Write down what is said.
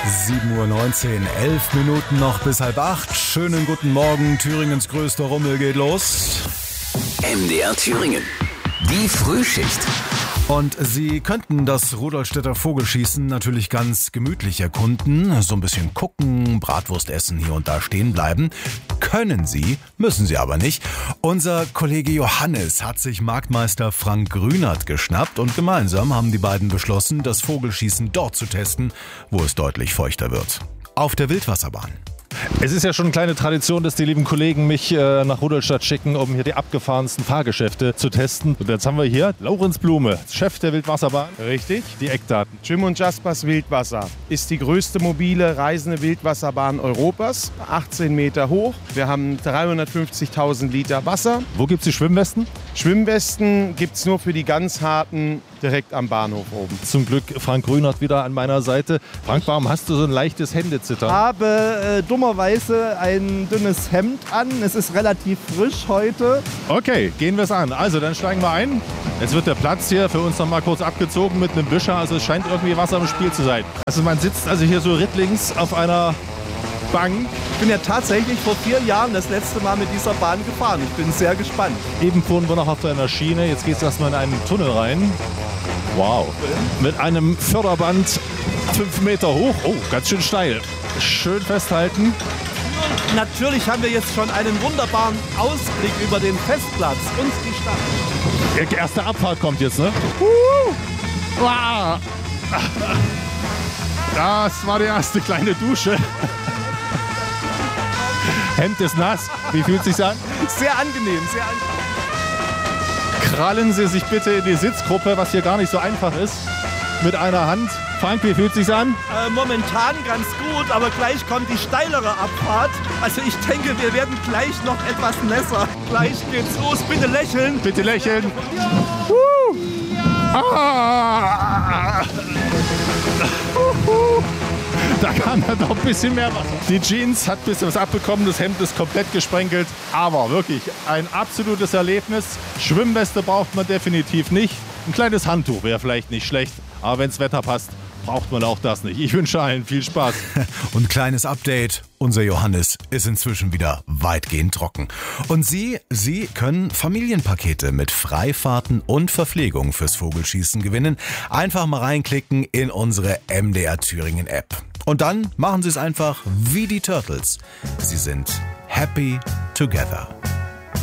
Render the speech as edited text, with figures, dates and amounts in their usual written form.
7:19 Uhr, 11 Minuten noch bis 7:30. Schönen guten Morgen, Thüringens größter Rummel geht los. MDR Thüringen, die Frühschicht. Und Sie könnten das Rudolstädter Vogelschießen natürlich ganz gemütlich erkunden, so ein bisschen gucken, Bratwurst essen, hier und da stehen bleiben. Können Sie, müssen Sie aber nicht. Unser Kollege Johannes hat sich Marktmeister Frank Grünert geschnappt und gemeinsam haben die beiden beschlossen, das Vogelschießen dort zu testen, wo es deutlich feuchter wird. Auf der Wildwasserbahn. Es ist ja schon eine kleine Tradition, dass die lieben Kollegen mich nach Rudolstadt schicken, um hier die abgefahrensten Fahrgeschäfte zu testen. Und jetzt haben wir hier Laurenz Blume, Chef der Wildwasserbahn. Richtig. Die Eckdaten. Jim und Jaspers Wildwasser ist die größte mobile reisende Wildwasserbahn Europas, 18 Meter hoch. Wir haben 350.000 Liter Wasser. Wo gibt es die Schwimmwesten? Schwimmwesten gibt es nur für die ganz harten direkt am Bahnhof oben. Zum Glück Frank Grünert wieder an meiner Seite. Frank, warum hast du so ein leichtes Händezittern? Ich habe dummerweise ein dünnes Hemd an. Es ist relativ frisch heute. Okay, gehen wir es an. Also, dann steigen wir ein. Jetzt wird der Platz hier für uns noch mal kurz abgezogen mit einem Wischer. Also es scheint irgendwie Wasser im Spiel zu sein. Also man sitzt also hier so rittlings auf einer Bank. Ich bin ja tatsächlich vor 4 Jahren das letzte Mal mit dieser Bahn gefahren. Ich bin sehr gespannt. Eben fuhren wir noch auf einer Schiene. Jetzt geht es erstmal in einen Tunnel rein. Wow. Mit einem Förderband 5 Meter hoch. Oh, ganz schön steil. Schön festhalten. Natürlich haben wir jetzt schon einen wunderbaren Ausblick über den Festplatz und die Stadt. Die erste Abfahrt kommt jetzt, ne? Das war die erste kleine Dusche. Hemd ist nass. Wie fühlt es sich an? Sehr angenehm, sehr angenehm. Krallen Sie sich bitte in die Sitzgruppe, was hier gar nicht so einfach ist. Mit einer Hand. Frank, wie fühlt es sich an? Momentan ganz gut, aber gleich kommt die steilere Abfahrt. Also ich denke, wir werden gleich noch etwas nässer. Gleich geht's los. Bitte lächeln. Bitte lächeln. Ja. Ah. Da kam ja noch ein bisschen mehr Wasser. Die Jeans hat ein bisschen was abbekommen, das Hemd ist komplett gesprenkelt. Aber wirklich ein absolutes Erlebnis. Schwimmweste braucht man definitiv nicht. Ein kleines Handtuch wäre vielleicht nicht schlecht. Aber wenn das Wetter passt, braucht man auch das nicht. Ich wünsche allen viel Spaß. Und kleines Update, unser Johannes ist inzwischen wieder weitgehend trocken. Und Sie können Familienpakete mit Freifahrten und Verpflegung fürs Vogelschießen gewinnen. Einfach mal reinklicken in unsere MDR Thüringen App. Und dann machen Sie es einfach wie die Turtles. Sie sind happy together.